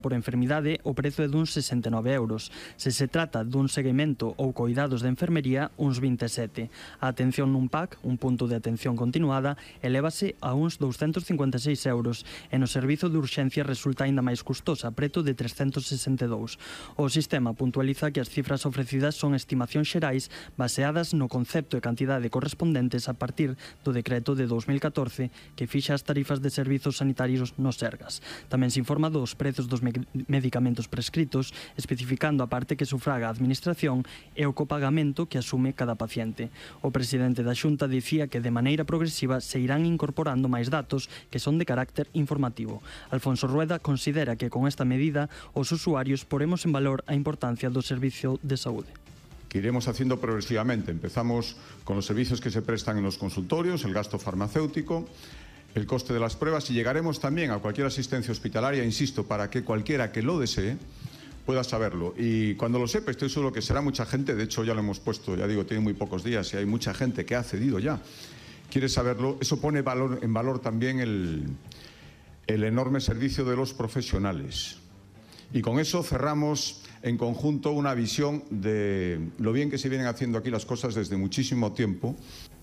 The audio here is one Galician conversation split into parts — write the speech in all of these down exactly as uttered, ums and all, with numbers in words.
Por enfermidade, o prezo é duns sesenta e nove euros. Se se trata dun seguimento ou coidados de enfermería, uns vinte e sete. A atención nun P A C, un punto de atención continuada, elévase a uns douscentos cincuenta e seis euros e no servizo de urxencia resulta aínda máis custosa, preto de trescentos sesenta e dous. O sistema puntualiza que as cifras ofrecidas son estimacións xerais baseadas no concepto e cantidade correspondentes a partir do decreto de dous mil catorce que fixa as tarifas de servizos sanitarios nos Sergas. Tamén se informa dos prezos dos medicamentos prescritos, especificando a parte que sufraga a Administración e o copagamento que asume cada paciente. O presidente da Xunta dicía que de maneira progresiva se irán incorporando máis datos que son de carácter informativo. Alfonso Rueda considera que con esta medida os usuarios poremos en valor a importancia do servicio de saúde. Que iremos haciendo progresivamente. Empezamos con los servicios que se prestan en los consultorios, el gasto farmacéutico, el coste de las pruebas y llegaremos también a cualquier asistencia hospitalaria, insisto, para que cualquiera que lo desee pueda saberlo. Y cuando lo sepa, estoy seguro que será mucha gente, de hecho ya lo hemos puesto, ya digo, tiene muy pocos días y hay mucha gente que ha accedido ya. Quiere saberlo, eso pone valor, en valor también el, el enorme servicio de los profesionales. Y con eso cerramos en conjunto una visión de lo bien que se vienen haciendo aquí las cosas desde muchísimo tiempo.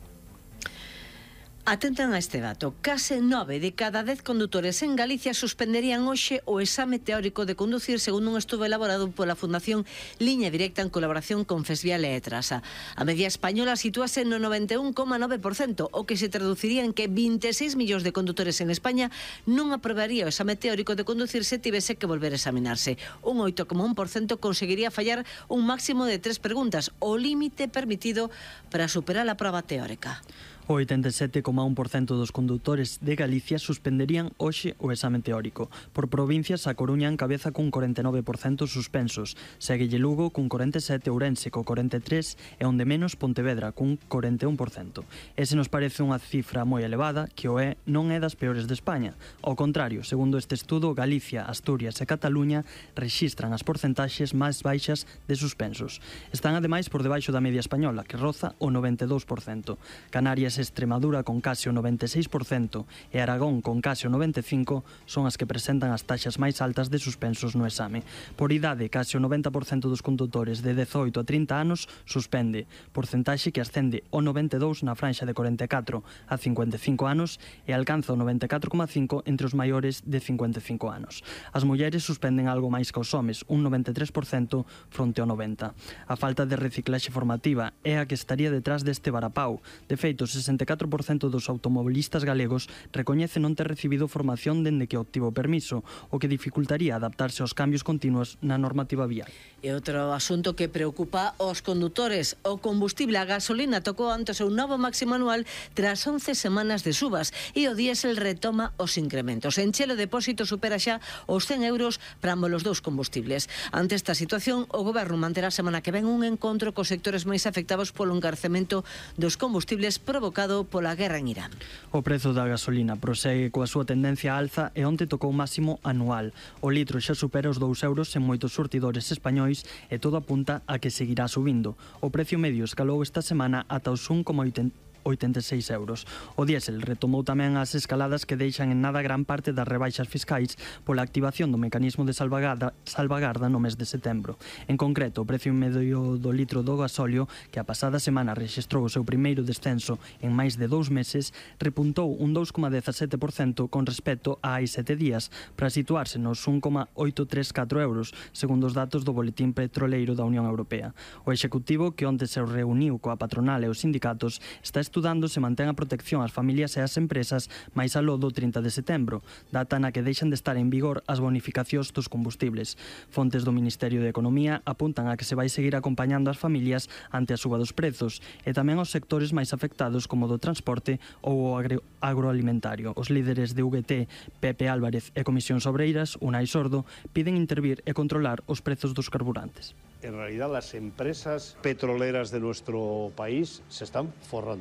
Atentan a este dato. Case nove de cada dez condutores en Galicia suspenderían hoxe o exame teórico de conducir segundo un estudo elaborado pola Fundación Liña Directa en colaboración con Fesvial e Etrasa. A media española sitúase no noventa e un coma nove por cento, o que se traduciría en que vinte e seis millóns de condutores en España non aprobaría o exame teórico de conducir se tivese que volver a examinarse. Un oito coma un por cento conseguiría fallar un máximo de tres preguntas, o límite permitido para superar a proba teórica. O oitenta e sete coma un por cento dos condutores de Galicia suspenderían hoxe o exame teórico. Por provincias, a Coruña encabeza cun corenta e nove por cento suspensos. Séguelle Lugo cun corenta e sete por cento, Ourense co corenta e tres por cento e onde menos Pontevedra cun corenta e un por cento. Ese nos parece unha cifra moi elevada, que o é non é das peores de España. Ao contrario, segundo este estudo, Galicia, Asturias e Cataluña rexistran as porcentaxes máis baixas de suspensos. Están ademais por debaixo da media española, que roza o noventa e dous por cento. Canarias e Extremadura con case o noventa e seis por cento e Aragón con case o noventa e cinco por cento son as que presentan as taxas máis altas de suspensos no exame. Por idade, case o noventa por cento dos condutores de dezoito a trinta anos suspende, porcentaxe que ascende o noventa e dous por cento na franxa de corenta e catro a cincuenta e cinco anos e alcanza o noventa e catro coma cinco por cento entre os maiores de cincuenta e cinco anos. As mulleres suspenden algo máis que os homes, un noventa e tres por cento fronte ao noventa por cento. A falta de reciclaxe formativa é a que estaría detrás deste varapau. De feito, sesenta e catro por cento dos automobilistas galegos recoñece non ter recibido formación dende que obtivo permiso, o que dificultaría adaptarse aos cambios continuos na normativa vial. E outro asunto que preocupa aos condutores, o combustible a gasolina tocou ante o seu novo máximo anual tras once semanas de subas e o diésel retoma os incrementos. En Chelo Depósito supera xa os cen euros para ambos os dous combustibles. Ante esta situación, o Goberno manterá a semana que ven un encontro cos sectores máis afectados polo encarcemento dos combustibles provocado pola guerra en Irán. O prezo da gasolina prosegue coa súa tendencia a alza e onte tocou máximo anual. O litro xa supera os dous euros en moitos surtidores españois e todo apunta a que seguirá subindo. O precio medio escalou esta semana ata os un coma oitenta e seis euros. O diésel retomou tamén as escaladas que deixan en nada gran parte das rebaixas fiscais pola activación do mecanismo de salvagarda, salvagarda no mes de setembro. En concreto, o precio medio do litro do gasóleo, que a pasada semana rexistrou o seu primeiro descenso en máis de dous meses, repuntou un dous coma dezasete por cento con respecto a hai sete días, para situarse nos un coma oitocentos trinta e catro euros, segundo os datos do Boletín Petroleiro da Unión Europea. O Executivo, que onte se reuniu coa patronal e os sindicatos, está estudando se mantén a protección ás familias e ás empresas máis aló do trinta de setembro, data na que deixan de estar en vigor as bonificacións dos combustibles. Fontes do Ministerio de Economía apuntan a que se vai seguir acompañando as familias ante a suba dos prezos e tamén aos sectores máis afectados como do transporte ou o agro agroalimentario. Os líderes de U G T, Pepe Álvarez e Comisións Obreiras, Unai Sordo, piden intervir e controlar os prezos dos carburantes. En realidad, las empresas petroleras de nuestro país se están forrando.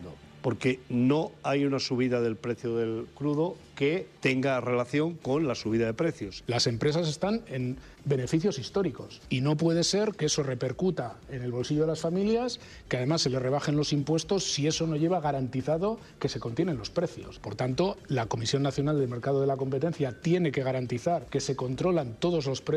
porque no hay una subida del precio del crudo que tenga relación con la subida de precios. Las empresas están en beneficios históricos y no puede ser que eso repercuta en el bolsillo de las familias, que además se les rebajen los impuestos si eso no lleva garantizado que se contienen los precios. Por tanto, la Comisión Nacional del Mercado de la Competencia tiene que garantizar que se controlan todos los precios